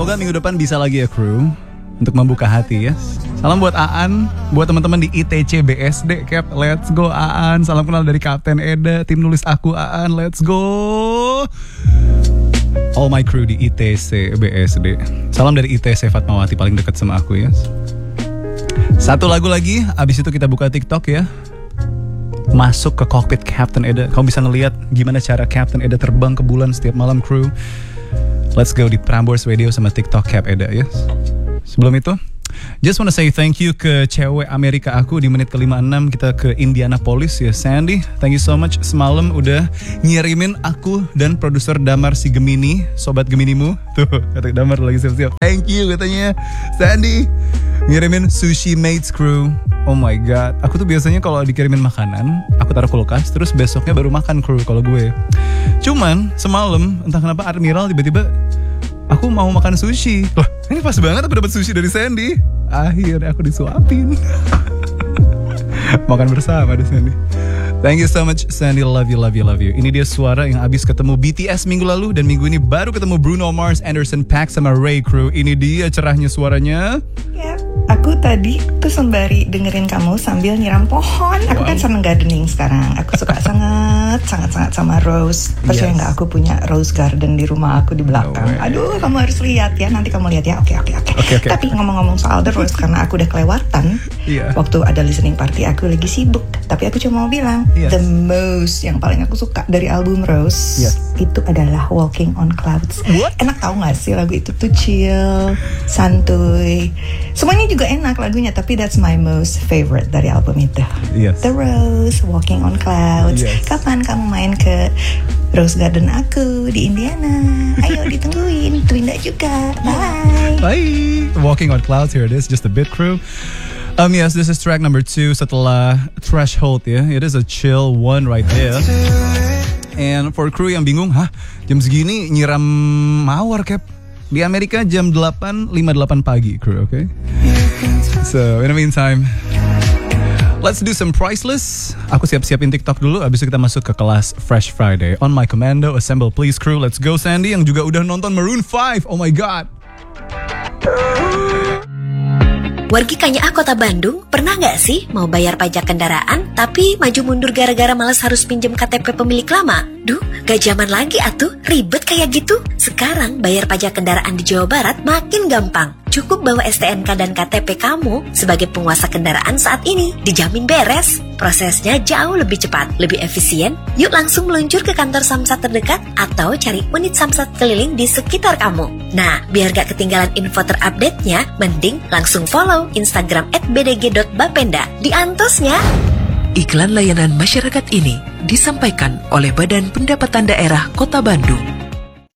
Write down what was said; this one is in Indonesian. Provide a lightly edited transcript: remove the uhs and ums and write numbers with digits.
Semoga minggu depan bisa lagi ya kru, untuk membuka hati ya. Salam buat Aan, buat teman-teman di ITC BSD Cap, let's go Aan. Salam kenal dari Kapten Eda, tim nulis aku Aan, let's go. All my crew di ITC BSD. Salam dari ITC Fatmawati, paling dekat sama aku ya. Satu lagu lagi, abis itu kita buka TikTok ya. Masuk ke cockpit Captain Eda. Kamu bisa ngeliat gimana cara Captain Eda terbang ke bulan setiap malam crew. Let's go di Prambors Radio sama TikTok Cap Eda ya. Sebelum itu, just wanna say thank you ke cewek Amerika aku di menit ke-56 kita ke Indianapolis ya. Sandy, thank you so much semalam udah ngirimin aku dan produser Damar si Gemini, sobat Geminimu. Tuh, kata Damar lagi siap-siap. Thank you katanya Sandy. Ngirimin sushi mates crew. Oh my god, aku tuh biasanya kalau dikirimin makanan, aku taruh kulkas, terus besoknya baru makan crew kalau gue. Cuman semalam entah kenapa Admiral tiba-tiba aku mau makan sushi. Loh, ini pas banget aku dapat sushi dari Sandy. Akhirnya aku disuapin. Makan bersama deh Sandy. Thank you so much Sandy, love you, love you, love you. Ini dia suara yang abis ketemu BTS minggu lalu, dan minggu ini baru ketemu Bruno Mars, Anderson .Paak sama Ray crew. Ini dia cerahnya suaranya. Ya, aku tadi tuh sembari dengerin kamu sambil nyiram pohon. Aku kan seneng gardening sekarang. Aku suka sangat sama rose. Percaya nggak, aku punya rose garden di rumah aku di belakang. Aduh, kamu harus lihat ya. Nanti kamu lihat ya. Oke. Tapi ngomong-ngomong soal the rose, karena aku udah kelewatan. Waktu ada listening party aku lagi sibuk. Tapi aku cuma mau bilang, the most yang paling aku suka dari album Rose itu adalah Walking on Clouds. Enak tau gak sih lagu itu tuh chill, santuy. Semuanya juga enak lagunya, tapi that's my most favorite dari album itu. The Rose, Walking on Clouds. Kapan kamu main ke Rose Garden aku di Indiana? Ayo ditungguin, Twinda juga. Bye. Bye. Walking on Clouds, here it is, just a bit crew. Yes, this is track number 2 setelah Threshold ya. It is a chill one right there. And for crew yang bingung, jam segini nyiram mawar Cap. Di Amerika jam 8.58 pagi crew, okay? So, in the meantime, let's do some Priceless. Aku siap-siapin TikTok dulu, abis itu kita masuk ke kelas Fresh Friday. On my commando, assemble please crew, let's go Sandy yang juga udah nonton Maroon 5. Oh my god. Wargi Kanyaah Kota Bandung, pernah nggak sih mau bayar pajak kendaraan tapi maju mundur gara-gara malas harus pinjam KTP pemilik lama? Duh, gak zaman lagi atuh, ribet kayak gitu. Sekarang bayar pajak kendaraan di Jawa Barat makin gampang. Cukup bawa STNK dan KTP kamu sebagai penguasa kendaraan saat ini, dijamin beres. Prosesnya jauh lebih cepat, lebih efisien. Yuk langsung meluncur ke kantor Samsat terdekat atau cari unit Samsat keliling di sekitar kamu. Nah, biar gak ketinggalan info terupdate-nya, mending langsung follow Instagram @bdg.bapenda. Diantosnya. Iklan layanan masyarakat ini disampaikan oleh Badan Pendapatan Daerah Kota Bandung.